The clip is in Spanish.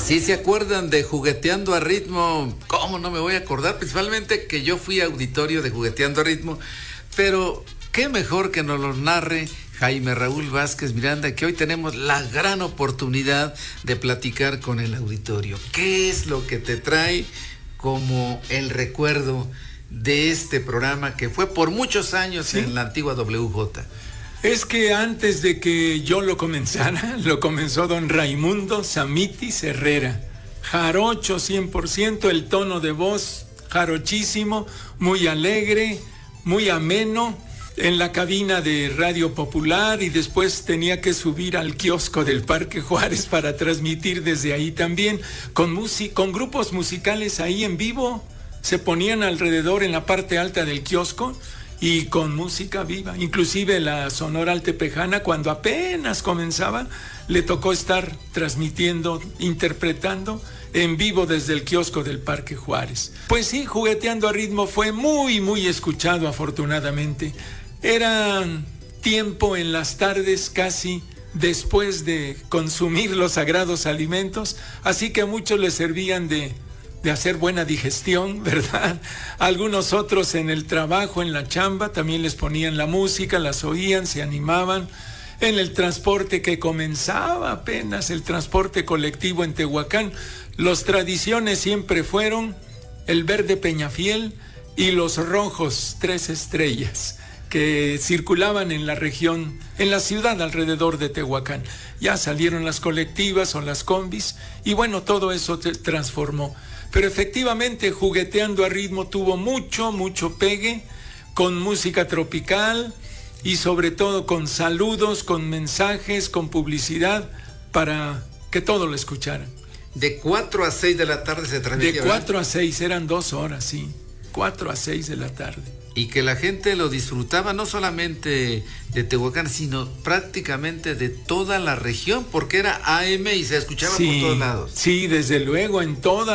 ¿Sí se acuerdan de Jugueteando a Ritmo? ¿Cómo no me voy a acordar? Principalmente que yo fui auditorio de Jugueteando a Ritmo, pero qué mejor que nos lo narre Jaime Raúl Vázquez Miranda, que hoy tenemos la gran oportunidad de platicar con el auditorio. ¿Qué es lo que te trae como el recuerdo de este programa que fue por muchos años en la antigua WJ? Es que antes de que yo lo comenzara, lo comenzó don Raimundo Samitis Herrera. Jarocho 100%, el tono de voz jarochísimo, muy alegre, muy ameno, en la cabina de Radio Popular, y después tenía que subir al kiosco del Parque Juárez para transmitir desde ahí también, con grupos musicales ahí en vivo. Se ponían alrededor en la parte alta del kiosco y con música viva. Inclusive la Sonora Altepejana, cuando apenas comenzaba, le tocó estar transmitiendo, interpretando en vivo desde el kiosco del Parque Juárez. Pues sí, Jugueteando a Ritmo fue muy, muy escuchado, afortunadamente. Era tiempo en las tardes casi después de consumir los sagrados alimentos, así que a muchos les servían de hacer buena digestión, ¿verdad? Algunos otros en el trabajo, en la chamba, también les ponían la música, las oían, se animaban. En el transporte que comenzaba apenas, el transporte colectivo en Tehuacán, las tradiciones siempre fueron el verde Peñafiel y los rojos 3 estrellas, que circulaban en la región, en la ciudad alrededor de Tehuacán. Ya salieron las colectivas o las combis, y bueno, todo eso se transformó. Pero efectivamente, Jugueteando a Ritmo tuvo mucho, mucho pegue, con música tropical y sobre todo con saludos, con mensajes, con publicidad, para que todos lo escucharan. De 4 a 6 de la tarde se transmitía. De 4 a 6, eran 2 horas, sí. 4 a 6 de la tarde. Y que la gente lo disfrutaba no solamente de Tehuacán, sino prácticamente de toda la región, porque era AM y se escuchaba por todos lados. Sí, desde luego, en toda